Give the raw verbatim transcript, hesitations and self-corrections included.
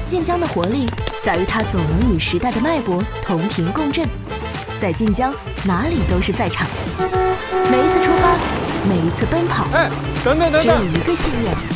晋江的活力在于它总能与时代的脉搏同频共振。在晋江，哪里都是赛场。每一次出发，每一次奔跑， 哎，等等等等， 只有一个信念